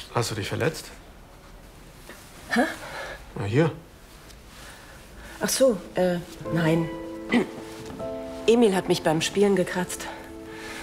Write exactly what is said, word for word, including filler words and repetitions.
Hast du dich verletzt? Hä? Na, hier. Ach so, äh, nein. Emil hat mich beim Spielen gekratzt.